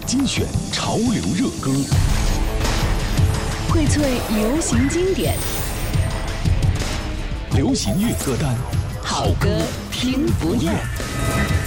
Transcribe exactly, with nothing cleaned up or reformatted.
精选潮流热歌， 荟萃流行经典， 流行乐歌单， 好歌听不厌。